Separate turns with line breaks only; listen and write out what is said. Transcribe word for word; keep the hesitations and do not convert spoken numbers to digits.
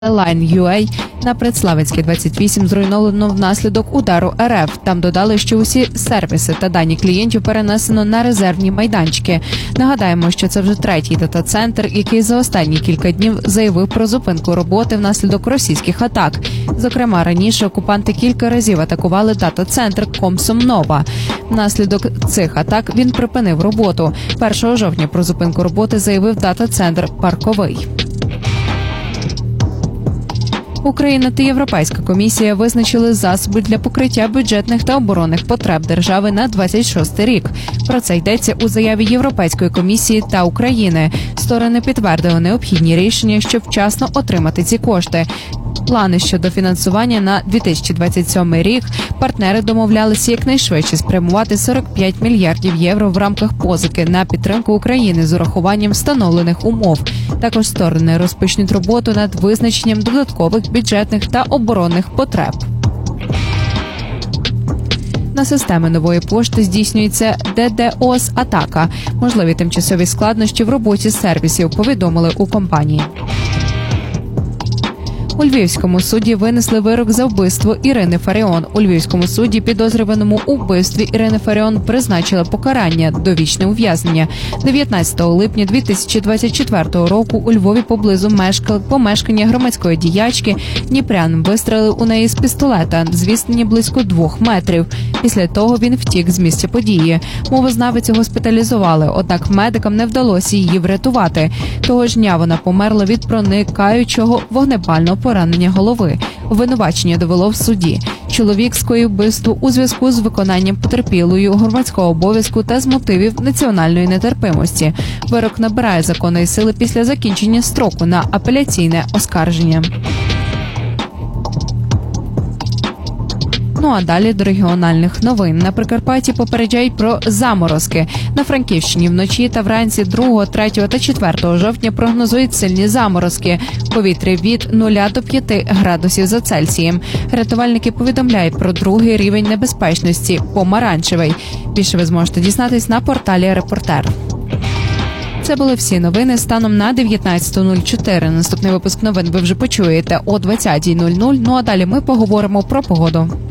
Line.ua на Предславицькій двадцять вісім зруйновано внаслідок удару ер еф. Там додали, що усі сервіси та дані клієнтів перенесено на резервні майданчики. Нагадаємо, що це вже третій дата-центр, який за останні кілька днів заявив про зупинку роботи внаслідок російських атак. Зокрема, раніше окупанти кілька разів атакували дата-центр Комсомнова. Внаслідок цих атак він припинив роботу. першого жовтня про зупинку роботи заявив дата-центр Парковий. Україна та Європейська комісія визначили засоби для покриття бюджетних та оборонних потреб держави на двадцять шостий рік. Про це йдеться у заяві Європейської комісії та України. Сторони підтвердили необхідні рішення, щоб вчасно отримати ці кошти. Плани щодо фінансування на дві тисячі двадцять сьомий рік партнери домовлялися якнайшвидше спрямувати сорок п'ять мільярдів євро в рамках позики на підтримку України з урахуванням встановлених умов. Також сторони розпочнуть роботу над визначенням додаткових бюджетних та оборонних потреб. На системи нової пошти здійснюється де-де-о-ес-атака. Можливі тимчасові складнощі в роботі сервісів, повідомили у компанії. У Львівському суді винесли вирок за вбивство Ірини Фаріон. У Львівському суді підозрюваному у вбивстві Ірини Фаріон призначили покарання – довічне ув'язнення. дев'ятнадцятого липня дві тисячі двадцять четвертого року у Львові поблизу помешкання громадської діячки дніпрян вистрелив у неї з пістолета, з відстані близько двох метрів. Після того він втік з місця події. Мовознавицю госпіталізували, однак медикам не вдалося її врятувати. Того ж дня вона померла від проникаючого вогнепального поранення голови. Обвинувачення довело в суді. Чоловік скоїв вбивство у зв'язку з виконанням потерпілою громадського обов'язку та з мотивів національної нетерпимості. Вирок набирає законної сили після закінчення строку на апеляційне оскарження. Ну а далі до регіональних новин. На Прикарпатті попереджають про заморозки. На Франківщині вночі та вранці другого, третього та четвертого жовтня прогнозують сильні заморозки. Повітря від нуля до п'яти градусів за Цельсієм. Рятувальники повідомляють про другий рівень небезпечності – помаранчевий. Більше ви зможете дізнатись на порталі «Репортер». Це були всі новини станом на дев'ятнадцята нуль чотири. Наступний випуск новин ви вже почуєте о двадцятій нуль нуль. Ну а далі ми поговоримо про погоду.